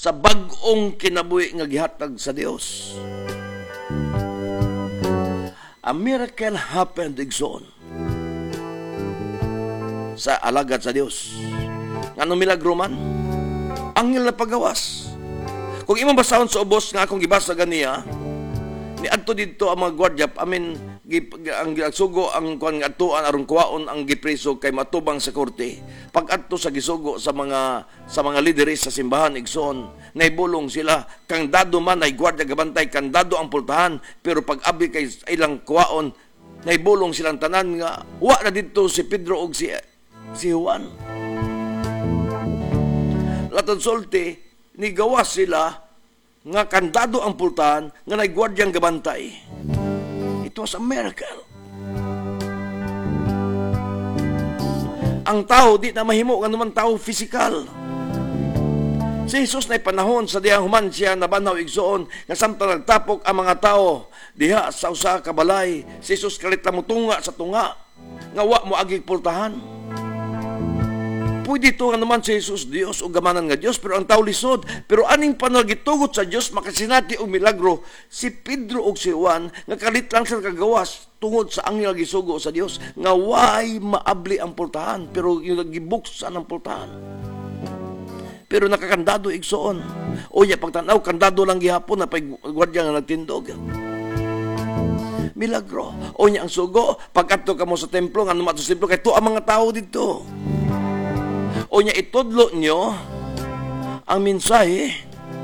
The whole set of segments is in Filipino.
sa bag-ong kinabuhi nga gihatag sa Dios. A miracle happened igsoon sa alagad sa Dios. Ngano milagro man? Anghel na pagawas. Kung imong basahon sa ubos nga akong gibasa ganiya, ni adto dito ang mga gwardiya, ang sugo ang kuan nga atuan aron kuwaon ang gipreso kay matubang sa korte. Pag adto sa gisugo sa mga lideres sa simbahan igsoon, naibulong sila kang dado man ay gwardiya gabantay, kang dado ang pultahan, pero pag abi kay ilang kuwaon, naibulong silang tanan nga wa na dito si Pedro og si Juan. Latod sulti ni gawas sila nga kandado ang pultahan nga naigwardyang gabantay. It was a miracle. Ang tao di na mahimo nga naman tao physical. Si Jesus na panahon sa diyang human siya nabanaw igsoon nga samtang nagtapok ang mga tao diha sa usa ka balay. Si Jesus kalit na mutunga sa tunga nga wa mo agig pultahan. Pwede ito nga naman si Jesus Dios o gamanan nga Dios, pero ang tao lisod. Pero aning panagitugot sa Dios makasinati o milagro si Pedro o si Juan nga kalit lang sa kagawas tungod sa anghel gisugo sa Dios nga way maabli ang pultahan, pero yung nagibuksan ang pultahan. Pero nakakandado igsoon. O ya pagtanaw kandado lang gihapon na pag gwardiya nga nagtindog. Milagro. O nya ang sugo pagkadto kamo sa templo nga numat sa templo kay to ang mga tao dito. O niya itudlo nyo ang mensahe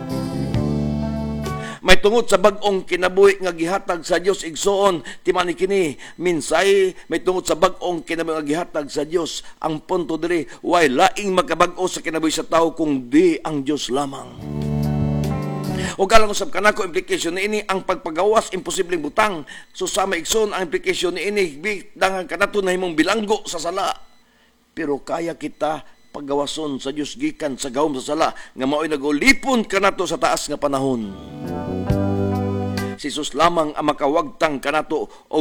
may tungod sa bag-ong kinabuhi nga gihatag sa Dios igsoon timani kini mensahe may tungod sa bag-ong kinabuhi nga gihatag sa Dios. Ang punto diri way laing magkabag-o sa kinabuhi sa tao kung di ang Dios lamang. O galang usab kanako implication ni ini ang pagpagawas imposibleng butang. So sama igsoon ang implication ni ini bidangan kanato na himong bilanggo sa sala. Pero kaya kita paggawason sa Dios gikan sa gahom sa sala nga mao'y nagulipon kanato sa taas nga panahon. Si Jesus lamang ang makawagtang kanato o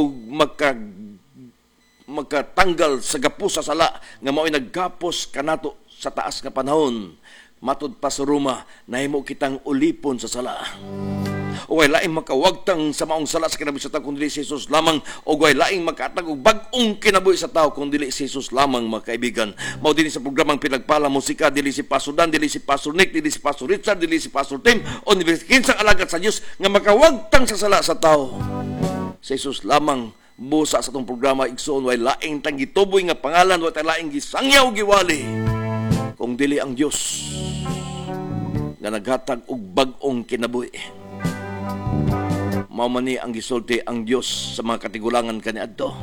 magkatanggal sa gapos sa sala nga mao'y naggapos kanato sa taas nga panahon. Matud pa sa Roma nahimo kitang ulipon sa sala. O way laing makawagtang sa maong sala sa kinabuhi sa tao kung dili si Jesus lamang, o way laing makatag og bag-ong kinabuhi sa tao kung dili si Jesus lamang, mga kaibigan. Mao dinhi sa programang Pinagpala Musika, dili si Pastor Dan, dili si Pastor Nick, dili si Pastor Richard, dili si Pastor Tim, o kinsang alagad sa Dios nga makawagtang sa sala sa tao. Si Jesus lamang busa sa tong programa igsoon, way laing tang gituboy nga pangalan, way laing gisangyaw giwali kung dili ang Dios nga naghatag og bag-ong kinabuhi. Mao man ni ang gisulti ang Dios sa mga katigulangan kaniadto.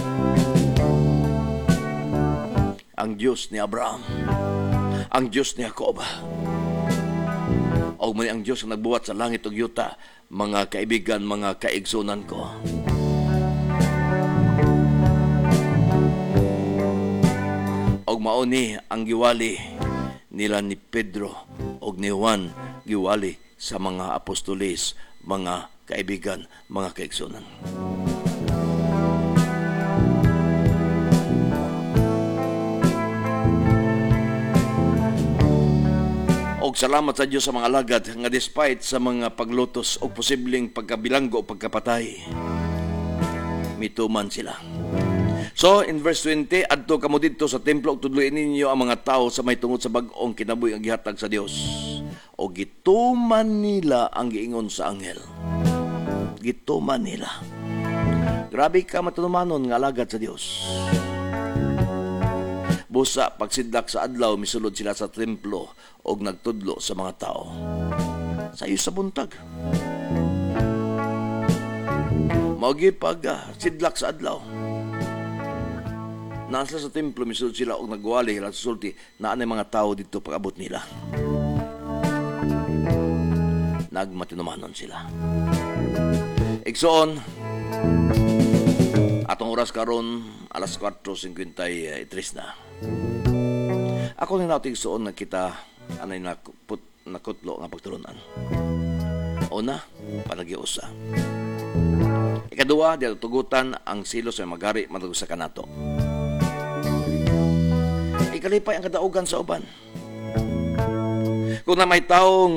Ang Dios ni Abraham, ang Dios ni Jacob, o man ang Dios nga nagbuhat sa langit ug yuta, mga kaibigan, mga kaigsunan ko. Og mao ni ang giwali nila ni Pedro og ni Juan, giwali sa mga apostoles, mga kaibigan, mga kaigsunan. Og salamat sa Dios sa mga alagad nga despite sa mga paglutos o posibleng pagkabilanggo o pagkapatay, mituman sila. So, in verse 20, adto kamo dito sa templo ug tudloy ninyo ang mga tao sa may tungod sa bag-ong kinabuhi ang gihatag sa Dios. O gituman nila ang giingon sa anghel. Gituman nila. Grabe ka matunumanon nga alagad sa Dios. Busa pagsidlak sa adlaw misulod sila sa templo og nagtudlo sa mga tao. Sayo sa buntag. Maugi pag sidlak sa adlaw. Nasa sa templo misulod sila og nagwali sa sulti na anay mga tao dito pag-abot nila. Nagmatinumanon sila. Igsoon, atong oras karon alas 4:53 na. Ako na natin igsoon na kita anay nakutlo nga pagtulunan. Una, panagiusa. Ikaduha, di tugutan ang silos ay magari matug sa kanato. Ikalipay ang kadaugan sa uban. Kung na may taong